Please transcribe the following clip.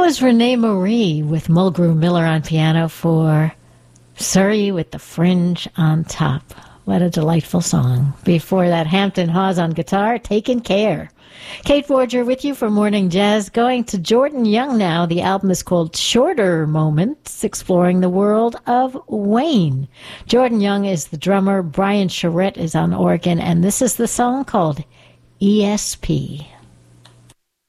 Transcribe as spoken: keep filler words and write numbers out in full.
was Renee Marie with Mulgrew Miller on piano for Surrey with the Fringe on Top. What a delightful song. Before that, Hampton Hawes on guitar, Taken Care. Kate Forger with you for Morning Jazz. Going to Jordan Young now. The album is called Shorter Moments, exploring the world of Wayne. Jordan Young is the drummer. Brian Charette is on organ. And this is the song called E S P.